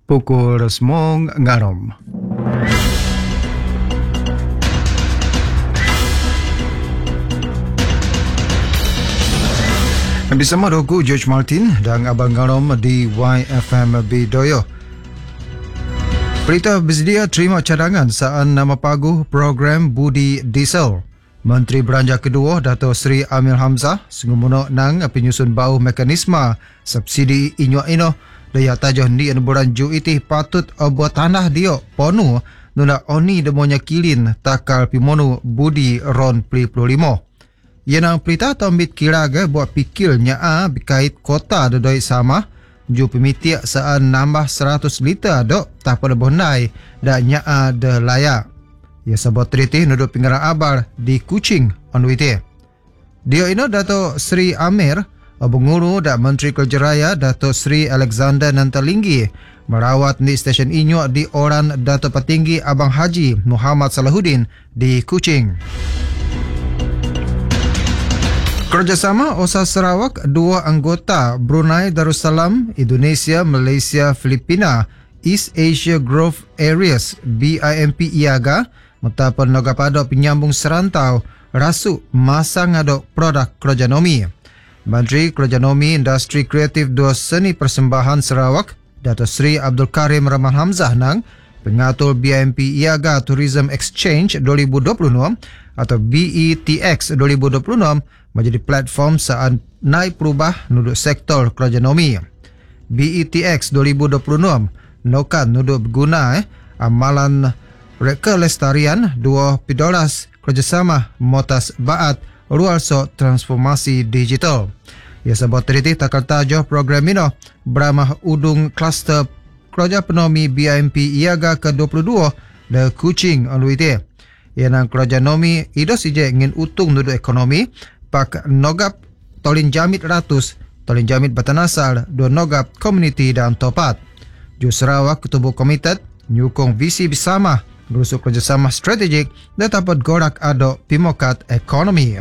Pukul Resmong Ngarom. Bersama Doku George Martin dan Abang Ngarom di YFM Bidoyo. Berita bersedia terima cadangan saat nama paguh program Budi Diesel. Menteri Beranjak Kedua Dato' Seri Amir Hamzah sengumuno nang penyusun bau mekanisme subsidi inyok ino daya tajah ni bulan Ju itih patut buat tanah dia ponu nuna oni demonya kilin takal pimonu Budi ron 25. Yenang perita tombit kiraga buat pikirnya berkait kota dodoi sama ju pemitiak saan nambah 100 liter dok tak pada bonai dan nyaa de layak. Ya sebab triti nuduk pinggarang abar di Kuching on wite. Dia ino Dato' Seri Amir Abunguru dan Menteri Kerja Raya Dato' Seri Alexander Nantalinggi merawat di stesen inyok di Oran Dato' Petinggi Abang Haji Muhammad Salahuddin di Kuching. Kerjasama OSA Sarawak, dua anggota Brunei Darussalam, Indonesia, Malaysia, Filipina, East Asia Growth Areas BIMP IAGA metapan nogapado penyambung serantau rasuk masang adok produk kerajanomi. Menteri Kerajanomi Industri Kreatif Dua Seni Persembahan Sarawak Dato' Seri Abdul Karim Rahman Hamzah nang pengatur BIMP IAGA Tourism Exchange 2026 atau BETX 2026 menjadi platform saat naik perubah nuduk sektor kerajanomi. BETX 2026 nokan nuduk berguna amalan kelestarian dua pidolas kerjasama motas baat rualso transformasi digital. Ya sebab teriti takal tajuh program ini beramah udung kluster kerja ekonomi BIMP IAGA ke-22 de Kuching Onwite. Yang kerajanomi idos ije ingin utung nuduk ekonomi pak nogap tolin jamit ratus tolin jamit batanasal dua nogap community dan topat. Ju Sarawak ketubuh komited nyukung visi bersama berusuk kerjasama strategik dan dapat gorak adok pimokat ekonomi.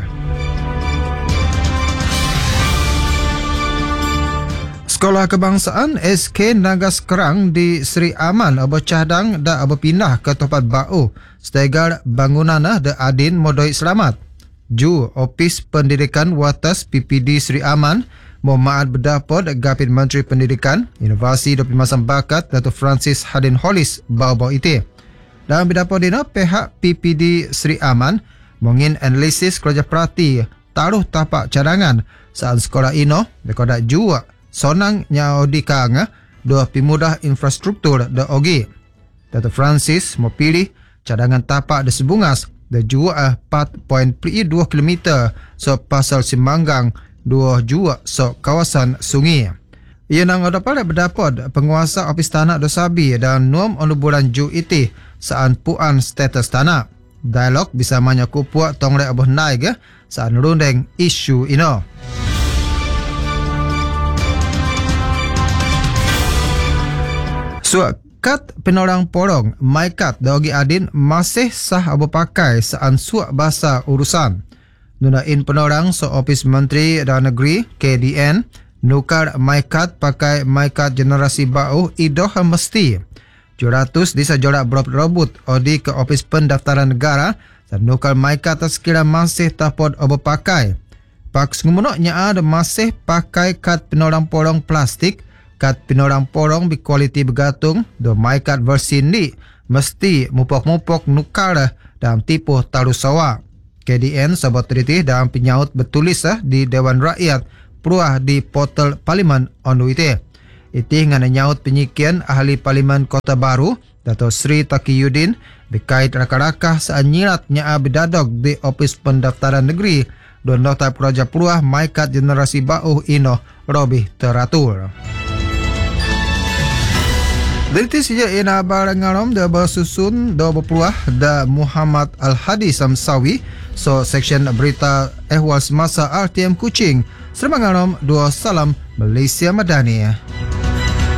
Sekolah Kebangsaan SK Nagas Kerang di Seri Aman abo cadang dan abo pindah ke tempat bau stegar bangunan de Adin Modoi Selamat. Ju Opis Pendidikan Watas PPD Seri Aman Muhammad berdapod Gapit Menteri Pendidikan, Inovasi dan Pemasan Bakat Dato' Francis Hadin Hollis bau-bau ite. Dalam berdapod dina pihak PPD Seri Aman mengin analisis kerja perhati taruh tapak cadangan saat sekolah ino dekodak jua sonang nyau dikang dua pimudah infrastruktur de ogi. Dato' Francis mau pilih cadangan tapak de sebungas de jua 4.2 km so pasal Simanggang 2 jua so kawasan sungai. Ia nang ada pada berdapod penguasa Opis Tanah Dosabi dan nuam onu bulan Ju iti saan puan status tanah. Dialog bisa manyaku puak tongrek abuh naik saan rundeng isu ino. Kat penorang porong Maikat Daogi Adin masih sah abu pakai saan suak bahasa urusan. Nunain penorang so Ofis Menteri Dalam Negeri KDN nukar Maikat pakai Maikat generasi bau idoh mesti. 200 disa jorak berobut odi ke Ofis Pendaftaran Negara dan nukar Maikat sekira masih tapod abu pakai. Pak sengumunoknya ada masih pakai kad penorang porong plastik. Kad pinorang porong berkualiti bergantung do Maikat versi ni mesti mupok-mupok nukar dalam tipu taruh sawa. KDN sahabat teriti dalam penyaut bertulis di Dewan Rakyat Peruah di portal Parlimen Onwite. Itih ngana nyaut penyikian ahli Parlimen Kota Baru Dato' Sri Taqiyuddin berkait raka-raka saat nyiratnya bidadog di Ofis Pendaftaran Negeri dan nota Praja Peruah Maikat generasi bau ino robih teratur. Dari sejak ina barang ngarom da bersusun da berpeluah da Muhammad Al-Hadi Samsawi so section berita ehwal semasa RTM Kuching. Serba ngarom dua salam Malaysia Madani.